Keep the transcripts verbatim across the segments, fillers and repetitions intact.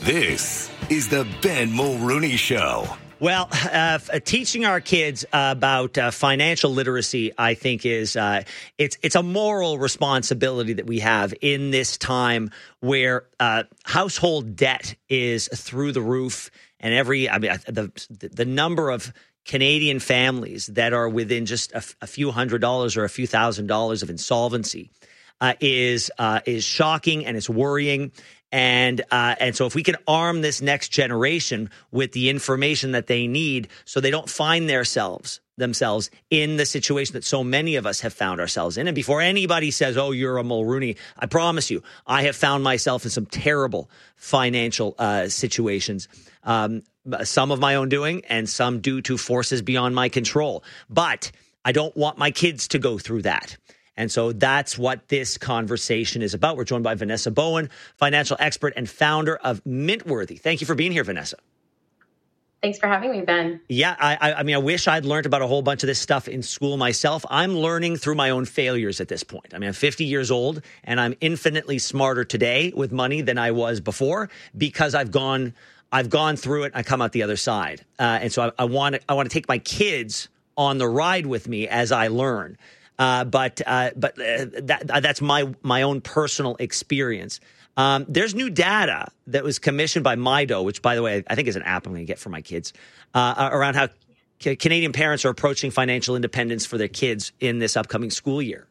This is the Ben Mulrooney Show. Well, uh, teaching our kids about uh, financial literacy, I think, is uh, it's it's a moral responsibility that we have in this time where uh, household debt is through the roof, and every I mean the the number of Canadian families that are within just a, a few hundred dollars or a few thousand dollars of insolvency uh, is uh, is shocking, and it's worrying. And uh, and so if we can arm this next generation with the information that they need so they don't find themselves themselves in the situation that so many of us have found ourselves in. And before anybody says, oh, you're a Mulrooney, I promise you, I have found myself in some terrible financial uh, situations, um, some of my own doing and some due to forces beyond my control. But I don't want my kids to go through that. And so that's what this conversation is about. We're joined by Vanessa Bowen, financial expert and founder of Mintworthy. Thank you for being here, Vanessa. Thanks for having me, Ben. Yeah, I, I mean, I wish I'd learned about a whole bunch of this stuff in school myself. I'm learning through my own failures at this point. I mean, I'm fifty years old, and I'm infinitely smarter today with money than I was before because I've gone, I've gone through it. I come out the other side, uh, and so I, I want to, I want to take my kids on the ride with me as I learn. Uh, but uh, but uh, that that's my my own personal experience. Um, there's new data that was commissioned by Mido, which, by the way, I think is an app I'm going to get for my kids, uh, around how ca- Canadian parents are approaching financial independence for their kids in this upcoming school year.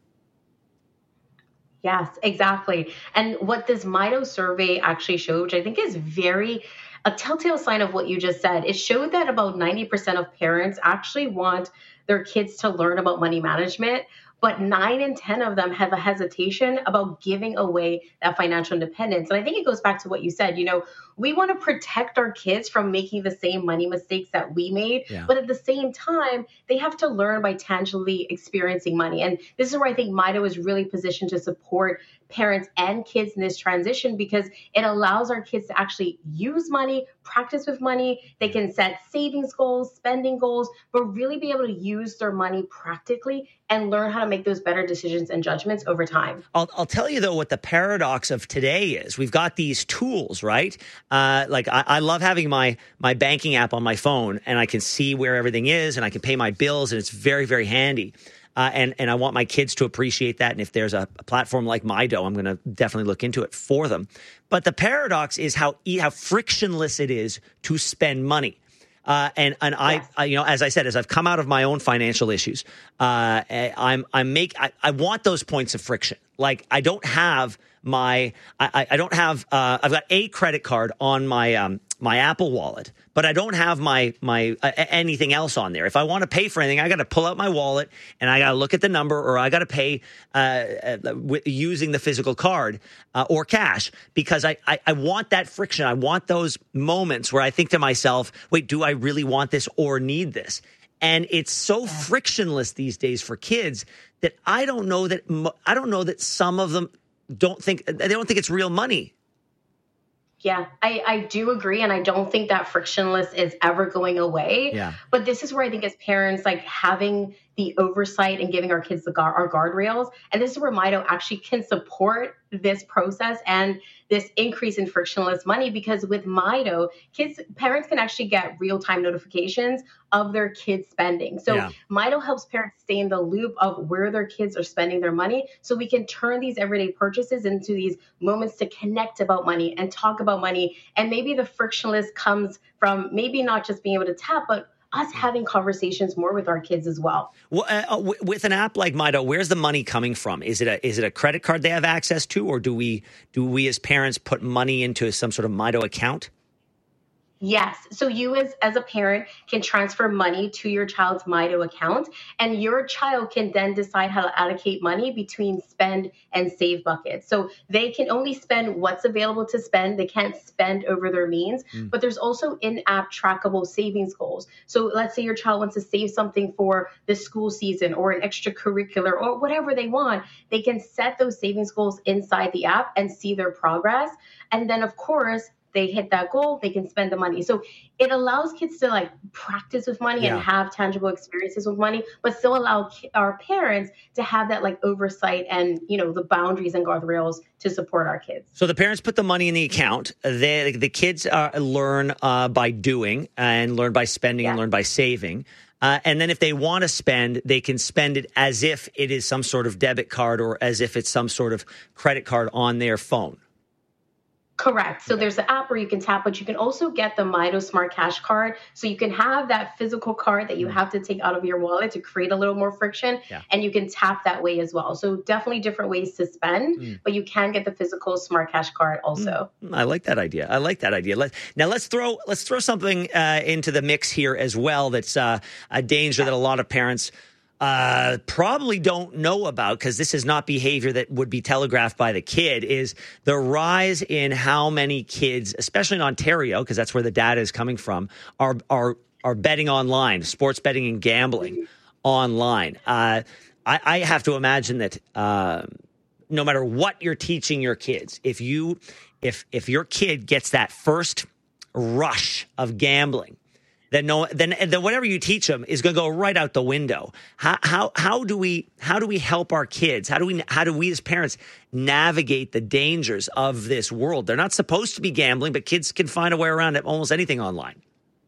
Yes, exactly. And what this Mido survey actually showed, which I think is very a telltale sign of what you just said, it showed that about ninety percent of parents actually want their kids to learn about money management, but nine in ten of them have a hesitation about giving away that financial independence. And I think it goes back to what you said. You know, we want to protect our kids from making the same money mistakes that we made. Yeah. But at the same time, they have to learn by tangibly experiencing money. And this is where I think Mido is really positioned to support parents and kids in this transition, because it allows our kids to actually use money, practice with money. They can set savings goals, spending goals, but really be able to use their money practically and learn how to make those better decisions and judgments over time. I'll, I'll tell you, though, what the paradox of today is. We've got these tools, right? Uh, like I, I love having my my banking app on my phone, and I can see where everything is, and I can pay my bills, and it's very, very handy. Uh, and, and I want my kids to appreciate that. And if there's a, a platform like Mido, I'm going to definitely look into it for them. But the paradox is how how frictionless it is to spend money. Uh, and and yes. I, I, you know, as I said, as I've come out of my own financial issues, uh, I'm I'm make I, I want those points of friction. Like I don't have my I, I don't have uh, I've got a credit card on my um, my Apple Wallet, but I don't have my my uh, anything else on there. If I want to pay for anything, I got to pull out my wallet and I got to look at the number, or I got to pay uh, uh, w- using the physical card uh, or cash, because I, I I want that friction. I want those moments where I think to myself, wait, do I really want this or need this? And it's so frictionless these days for kids that I don't know that I don't know that some of them don't think they don't think it's real money. Yeah, I, I do agree. And I don't think that frictionless is ever going away. Yeah. But this is where I think as parents, like having the oversight and giving our kids the guard, our guardrails. And this is where Mido actually can support this process and this increase in frictionless money, because with Mido, kids, parents can actually get real-time notifications of their kids' spending. So yeah. Mido helps parents stay in the loop of where their kids are spending their money, so we can turn these everyday purchases into these moments to connect about money and talk about money. And maybe the frictionless comes from maybe not just being able to tap, but us having conversations more with our kids as well. Well, uh, w- with an app like Mido, where's the money coming from? Is it a is it a credit card they have access to, or do we do we as parents put money into some sort of Mido account? Yes. So you as, as a parent can transfer money to your child's Mido account, and your child can then decide how to allocate money between spend and save buckets. So they can only spend what's available to spend. They can't spend over their means, mm. but there's also in-app trackable savings goals. So let's say your child wants to save something for the school season or an extracurricular or whatever they want. They can set those savings goals inside the app and see their progress. And then, of course, they hit that goal, they can spend the money. So it allows kids to like practice with money Yeah. and have tangible experiences with money, but still allow ki- our parents to have that like oversight and, you know, the boundaries and guardrails to support our kids. So the parents put the money in the account. They, the kids uh, learn uh, by doing and learn by spending and Yeah. learn by saving. Uh, and then if they want to spend, they can spend it as if it is some sort of debit card or as if it's some sort of credit card on their phone. Correct. So there's an app where you can tap, but you can also get the Mido Smart Cash card. So you can have that physical card that you have to take out of your wallet to create a little more friction. Yeah. And you can tap that way as well. So definitely different ways to spend, Mm. but you can get the physical Smart Cash card also. Mm, I like that idea. I like that idea. Let, now let's throw let's throw something uh, into the mix here as well. That's uh, a danger that a lot of parents uh, probably don't know about, because this is not behavior that would be telegraphed by the kid, is the rise in how many kids, especially in Ontario, because that's where the data is coming from, are are are betting online, sports betting and gambling online. Uh, I, I have to imagine that uh, no matter what you're teaching your kids, if you if if your kid gets that first rush of gambling, then no, then then whatever you teach them is going to go right out the window. How how how do we how do we help our kids? How do we how do we as parents navigate the dangers of this world? They're not supposed to be gambling, but kids can find a way around it, almost anything online.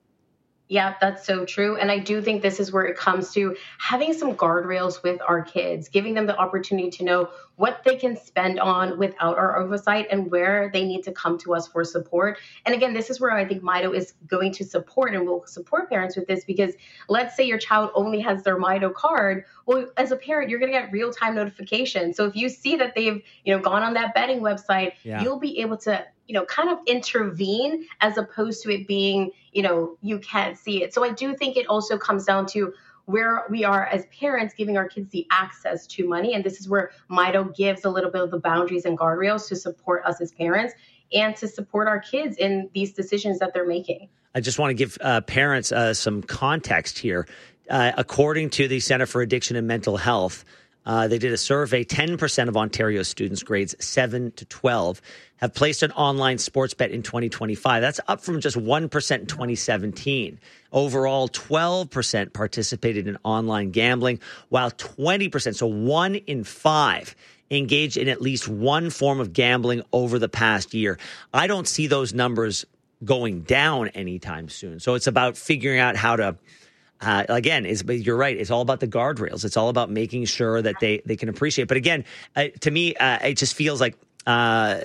Yeah, that's so true. And I do think this is where it comes to having some guardrails with our kids, giving them the opportunity to know what they can spend on without our oversight and where they need to come to us for support. And again, this is where I think Mido is going to support and will support parents with this, because let's say your child only has their Mido card. Well, as a parent, you're going to get real-time notifications. So if you see that they've, you know, gone on that betting website, Yeah. you'll be able to, you know, kind of intervene as opposed to it being, you know, you can't see it. So I do think it also comes down to where we are as parents giving our kids the access to money. And this is where Mido gives a little bit of the boundaries and guardrails to support us as parents and to support our kids in these decisions that they're making. I just want to give uh, parents uh, some context here. Uh, according to the Center for Addiction and Mental Health, uh, they did a survey. ten percent of Ontario students, grades seven to twelve, have placed an online sports bet in twenty twenty-five. That's up from just one percent in twenty seventeen. Overall, twelve percent participated in online gambling, while twenty percent, so one in five, engaged in at least one form of gambling over the past year. I don't see those numbers going down anytime soon. So it's about figuring out how to, uh, again, is you're right. It's all about the guardrails. It's all about making sure that they, they can appreciate. But again, uh, to me, uh, it just feels like, uh,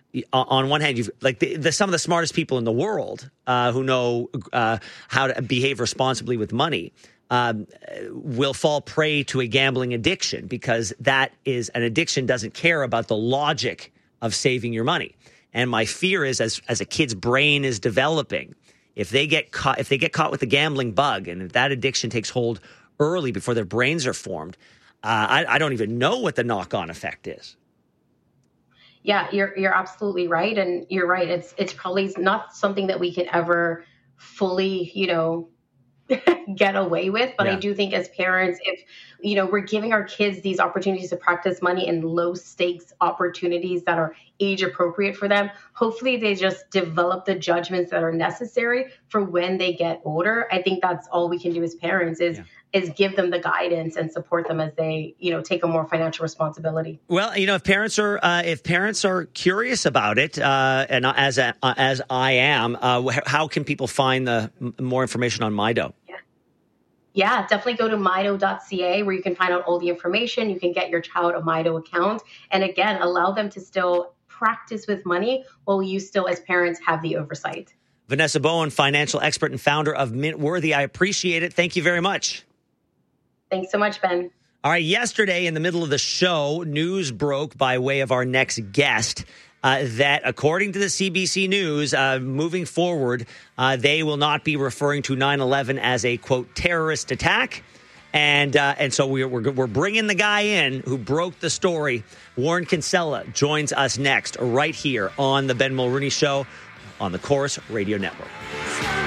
on one hand, you've like the, the, some of the smartest people in the world uh, who know uh, how to behave responsibly with money um, will fall prey to a gambling addiction, because that is an addiction doesn't care about the logic of saving your money. And my fear is, as as a kid's brain is developing, if they get caught, if they get caught with the gambling bug, and if that addiction takes hold early before their brains are formed, uh, I, I don't even know what the knock-on effect is. Yeah, you're you're absolutely right, and you're right. It's it's probably not something that we can ever fully, you know, get away with. But Yeah. I do think as parents, if you know we're giving our kids these opportunities to practice money in low stakes opportunities that are age appropriate for them, hopefully they just develop the judgments that are necessary for when they get older. I think that's all we can do as parents is. Yeah. is give them the guidance and support them as they, you know, take a more financial responsibility. Well, you know, if parents are uh, if parents are curious about it, uh, and as a, uh, as I am, uh, wh- how can people find the m- more information on Mido? Yeah, definitely go to mido dot c a where you can find out all the information. You can get your child a Mido account. And again, allow them to still practice with money while you still, as parents, have the oversight. Vanessa Bowen, financial expert and founder of Mintworthy. I appreciate it. Thank you very much. Thanks so much, Ben. All right, yesterday in the middle of the show, news broke by way of our next guest uh, that, according to the C B C News, uh, moving forward, uh, they will not be referring to nine eleven as a, quote, terrorist attack. And uh, and so we're, we're we're bringing the guy in who broke the story. Warren Kinsella joins us next right here on the Ben Mulrooney Show on the Chorus Radio Network.